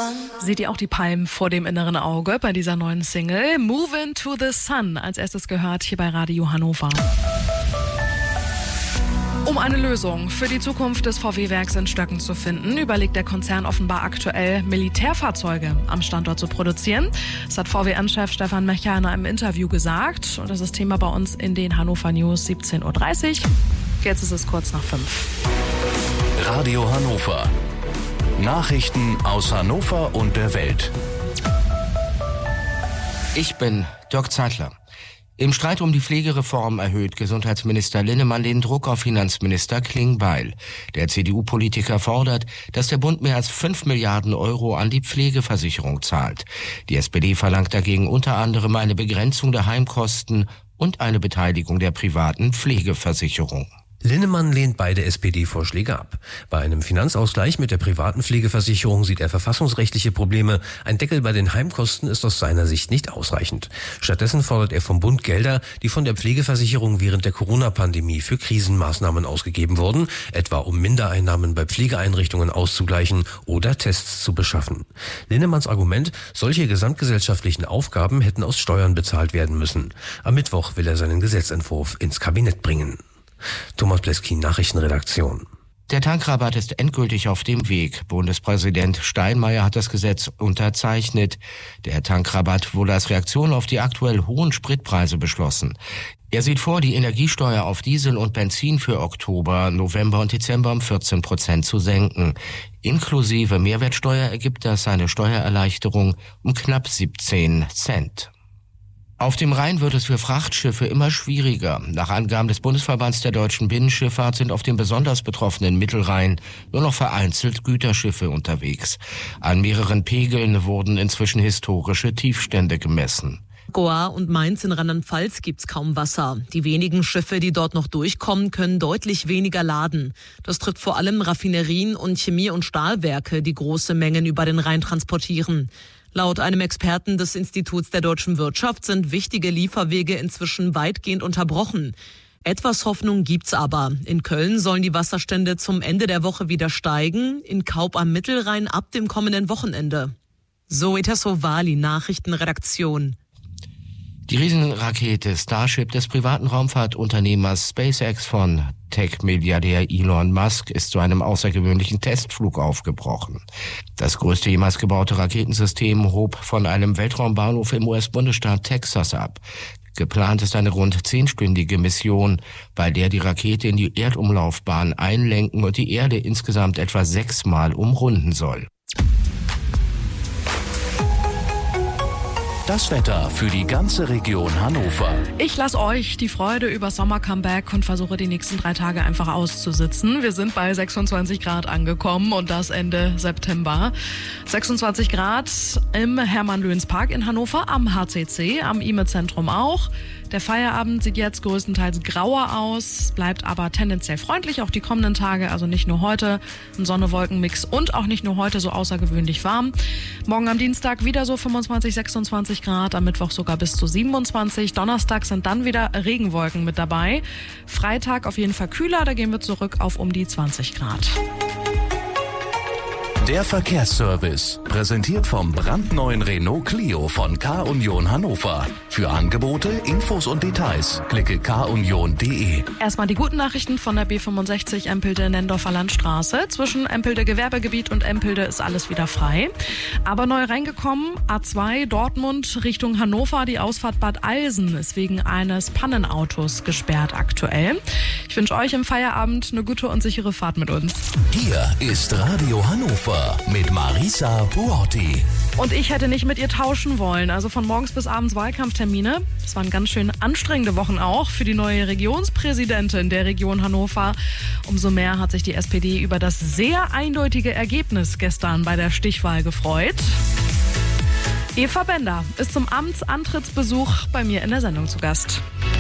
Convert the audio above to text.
Seht ihr auch die Palmen vor dem inneren Auge bei dieser neuen Single? Moving to the Sun, als erstes gehört hier bei Radio Hannover. Um eine Lösung für die Zukunft des VW-Werks in Stöcken zu finden, überlegt der Konzern offenbar aktuell, Militärfahrzeuge am Standort zu produzieren. Das hat VW-Chef Stefan Mecher in einem Interview gesagt. Und das ist Thema bei uns in den Hannover News 17.30 Uhr. Jetzt ist es kurz nach 5. Radio Hannover. Nachrichten aus Hannover und der Welt. Ich bin Dirk Zeitler. Im Streit um die Pflegereform erhöht Gesundheitsminister Linnemann den Druck auf Finanzminister Klingbeil. Der CDU-Politiker fordert, dass der Bund mehr als 5 Milliarden Euro an die Pflegeversicherung zahlt. Die SPD verlangt dagegen unter anderem eine Begrenzung der Heimkosten und eine Beteiligung der privaten Pflegeversicherung. Linnemann lehnt beide SPD-Vorschläge ab. Bei einem Finanzausgleich mit der privaten Pflegeversicherung sieht er verfassungsrechtliche Probleme. Ein Deckel bei den Heimkosten ist aus seiner Sicht nicht ausreichend. Stattdessen fordert er vom Bund Gelder, die von der Pflegeversicherung während der Corona-Pandemie für Krisenmaßnahmen ausgegeben wurden, etwa um Mindereinnahmen bei Pflegeeinrichtungen auszugleichen oder Tests zu beschaffen. Linnemanns Argument, solche gesamtgesellschaftlichen Aufgaben hätten aus Steuern bezahlt werden müssen. Am Mittwoch will er seinen Gesetzentwurf ins Kabinett bringen. Thomas Bleskin, Nachrichtenredaktion. Der Tankrabatt ist endgültig auf dem Weg. Bundespräsident Steinmeier hat das Gesetz unterzeichnet. Der Tankrabatt wurde als Reaktion auf die aktuell hohen Spritpreise beschlossen. Er sieht vor, die Energiesteuer auf Diesel und Benzin für Oktober, November und Dezember um 14% zu senken. Inklusive Mehrwertsteuer ergibt das eine Steuererleichterung um knapp 17 Cent. Auf dem Rhein wird es für Frachtschiffe immer schwieriger. Nach Angaben des Bundesverbands der deutschen Binnenschifffahrt sind auf dem besonders betroffenen Mittelrhein nur noch vereinzelt Güterschiffe unterwegs. An mehreren Pegeln wurden inzwischen historische Tiefstände gemessen. Goa und Mainz in Rheinland-Pfalz gibt's kaum Wasser. Die wenigen Schiffe, die dort noch durchkommen, können deutlich weniger laden. Das trifft vor allem Raffinerien und Chemie- und Stahlwerke, die große Mengen über den Rhein transportieren. Laut einem Experten des Instituts der deutschen Wirtschaft sind wichtige Lieferwege inzwischen weitgehend unterbrochen. Etwas Hoffnung gibt's aber. In Köln sollen die Wasserstände zum Ende der Woche wieder steigen, in Kaub am Mittelrhein ab dem kommenden Wochenende. Zoe Tassovali, Nachrichtenredaktion. Die Riesenrakete Starship des privaten Raumfahrtunternehmers SpaceX von Tech-Milliardär Elon Musk ist zu einem außergewöhnlichen Testflug aufgebrochen. Das größte jemals gebaute Raketensystem hob von einem Weltraumbahnhof im US-Bundesstaat Texas ab. Geplant ist eine rund 10-stündige Mission, bei der die Rakete in die Erdumlaufbahn einlenken und die Erde insgesamt etwa 6-mal umrunden soll. Das Wetter für die ganze Region Hannover. Ich lasse euch die Freude über Sommer-Comeback und versuche die nächsten 3 Tage einfach auszusitzen. Wir sind bei 26 Grad angekommen und das Ende September. 26 Grad im Hermann-Löns-Park in Hannover, am HCC, am IME-Zentrum auch. Der Feierabend sieht jetzt größtenteils grauer aus, bleibt aber tendenziell freundlich, auch die kommenden Tage, also nicht nur heute ein Sonne-Wolken-Mix und auch nicht nur heute so außergewöhnlich warm. Morgen am Dienstag wieder so 25, 26 Grad, am Mittwoch sogar bis zu 27. Donnerstag sind dann wieder Regenwolken mit dabei. Freitag auf jeden Fall kühler, da gehen wir zurück auf um die 20 Grad. Der Verkehrsservice, präsentiert vom brandneuen Renault Clio von K-Union Hannover. Für Angebote, Infos und Details klicke kunion.de. Erstmal die guten Nachrichten von der B65 Empelde-Nendorfer Landstraße. Zwischen Empelde Gewerbegebiet und Empelde ist alles wieder frei. Aber neu reingekommen, A2 Dortmund Richtung Hannover. Die Ausfahrt Bad Alsen ist wegen eines Pannenautos gesperrt aktuell. Ich wünsche euch im Feierabend eine gute und sichere Fahrt mit uns. Hier ist Radio Hannover mit Marisa Buotti. Und ich hätte nicht mit ihr tauschen wollen. Also von morgens bis abends Wahlkampftermine. Das waren ganz schön anstrengende Wochen auch für die neue Regionspräsidentin der Region Hannover. Umso mehr hat sich die SPD über das sehr eindeutige Ergebnis gestern bei der Stichwahl gefreut. Eva Bender ist zum Amtsantrittsbesuch bei mir in der Sendung zu Gast.